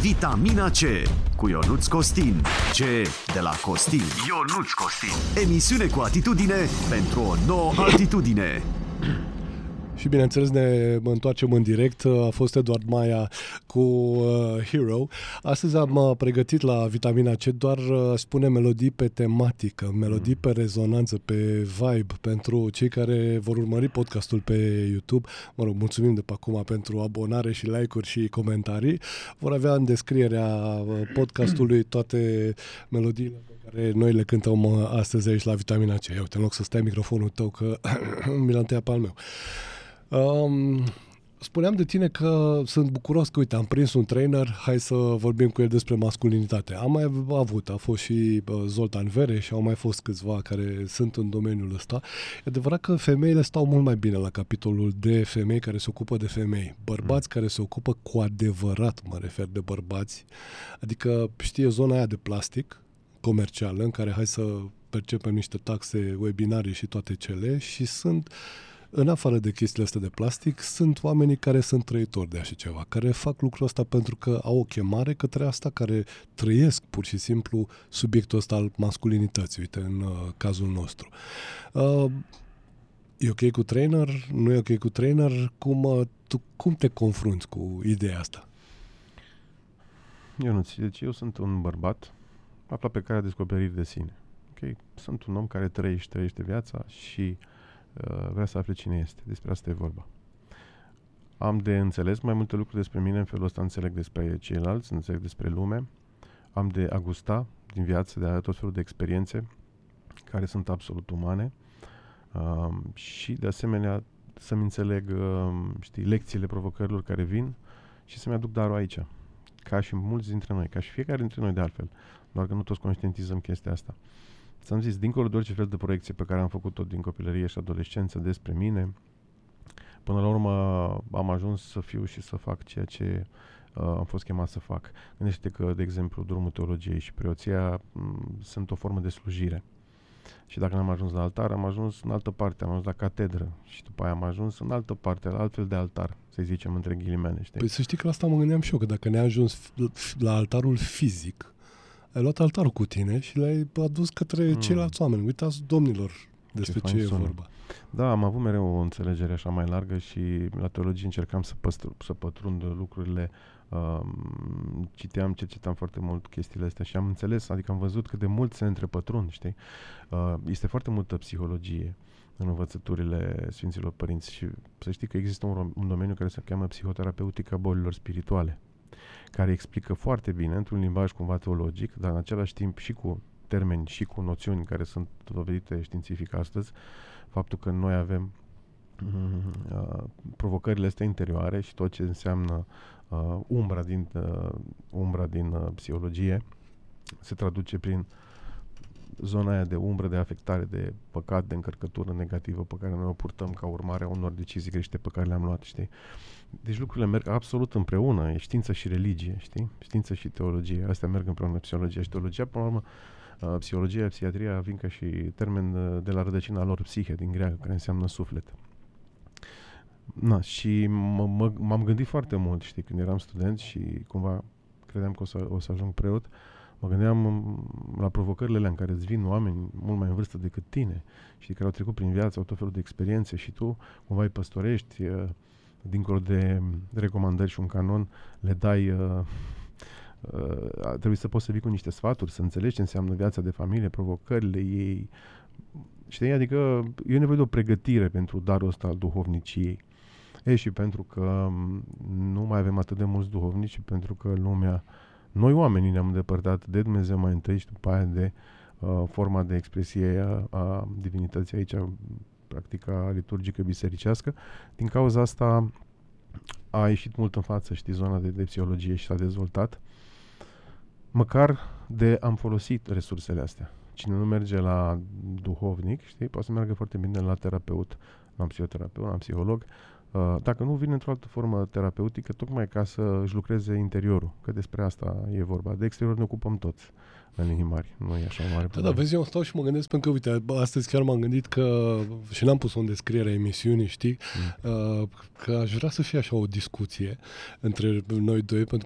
Vitamina C cu Ionuț Costin. C de la Costin. Ionuț Costin. Emisiune cu atitudine pentru o nouă altitudine. Și bineînțeles ne întoarcem în direct. A fost Eduard Maia cu Hero. Astăzi am pregătit la Vitamina C doar spune melodii pe tematică, melodii pe rezonanță, pe vibe, pentru cei care vor urmări podcastul pe YouTube. Mă rog, mulțumim de pe acum pentru abonare și like-uri și comentarii. Vor avea în descrierea podcastului toate melodiile pe care noi le cântăm astăzi aici la Vitamina C. Eu te rog să stai microfonul tău că mi l-am tăiat pe al meu. Spuneam de tine că sunt bucuros că, uite, am prins un trainer, hai să vorbim cu el despre masculinitate. Am mai avut, a fost și Zoltan Vere și au mai fost câțiva care sunt în domeniul ăsta. E adevărat că femeile stau mult mai bine la capitolul de femei care se ocupă de femei. Bărbați care se ocupă cu adevărat, mă refer de bărbați, adică știe zona aia de plastic comercială în care hai să percepem niște taxe, webinarii și toate cele și sunt... În afară de chestiile astea de plastic, sunt oamenii care sunt trăitori de așa ceva, care fac lucrul ăsta pentru că au o chemare către asta, care trăiesc pur și simplu subiectul ăsta al masculinității, uite, în cazul nostru. E ok cu trainer? Nu e ok cu trainer? Tu cum te confrunți cu ideea asta? Deci eu sunt un bărbat aflat pe calea descoperirii de sine. Okay? Sunt un om care trăiește viața și vrea să afle cine este. Despre asta e vorba. Am de înțeles mai multe lucruri despre mine, în felul ăsta înțeleg despre ceilalți, înțeleg despre lume, am de a gusta din viață, de a avea tot felul de experiențe care sunt absolut umane și de asemenea să-mi înțeleg lecțiile, provocărilor care vin și să-mi aduc darul aici, ca și mulți dintre noi, ca și fiecare dintre noi de altfel, doar că nu toți conștientizăm chestia asta. Ți-am zis, dincolo de orice fel de proiecție pe care am făcut-o din copilărie și adolescență despre mine, până la urmă am ajuns să fiu și să fac ceea ce am fost chemat să fac. Gândește că, de exemplu, drumul teologiei și preoția sunt o formă de slujire. Și dacă n-am ajuns la altar, am ajuns în altă parte, am ajuns la catedră și după aia am ajuns în altă parte, la altfel de altar, să zicem, între ghilimele. Știi? Păi să știi că la asta mă gândeam și eu, că dacă ne-a ajuns la altarul fizic, ai luat altarul cu tine și l-ai adus către ceilalți oameni. Uitați, domnilor, despre ce e vorba. Da, am avut mereu o înțelegere așa mai largă și la teologie încercam să pătrund lucrurile. Cercetam foarte mult chestiile astea și am înțeles, adică am văzut cât de mult se întrepătrund, știi? Este foarte multă psihologie în învățăturile Sfinților Părinți și să știi că există un domeniu care se cheamă psihoterapeutica bolilor spirituale, care explică foarte bine, într-un limbaj cumva teologic, dar în același timp și cu termeni și cu noțiuni care sunt dovedite științific astăzi, faptul că noi avem provocările astea interioare și tot ce înseamnă umbra din psihologie se traduce prin zona aia de umbră, de afectare, de păcat, de încărcătură negativă pe care noi o purtăm ca urmare a unor decizii greșite pe care le-am luat, știi? Deci lucrurile merg absolut împreună, e știință și religie, știi? Știință și teologie, astea merg împreună, psihologia și teologia. Până la urmă, psihologia, psihiatria vin ca și termen de la rădăcina lor, psihe, din greacă, care înseamnă suflet. Și m-am gândit foarte mult, știi, când eram student și cumva credeam că o să ajung preot, mă gândeam la provocările alea în care îți vin oameni mult mai în vârstă decât tine și care au trecut prin viață, au tot felul de experiențe și tu cumva îi păstorești, dincolo de recomandări și un canon, le dai, trebuie să poți să vii cu niște sfaturi, să înțelegi ce înseamnă viața de familie, provocările ei, știi? Adică e nevoie de o pregătire pentru darul ăsta al duhovniciei. Și pentru că nu mai avem atât de mulți duhovnici, pentru că lumea, noi oamenii ne-am îndepărtat de Dumnezeu mai întâi și după aia de forma de expresie a divinității aici, practica liturgică bisericească. Din cauza asta a ieșit mult în față, știi, zona de psihologie și s-a dezvoltat. Măcar am folosit resursele astea. Cine nu merge la duhovnic, știi, poate să meargă foarte bine la terapeut, la psihoterapeut, la psiholog, dacă nu vine într-o altă formă terapeutică, tocmai ca să își lucreze interiorul, că despre asta e vorba. De exterior ne ocupăm toți în linii mari, nu e așa mare problemă. Da, vezi, eu stau și mă gândesc, pentru că, uite, astăzi chiar m-am gândit că, și n-am pus-o în descrierea emisiunii, știi, că aș vrea să fie așa o discuție între noi doi, pentru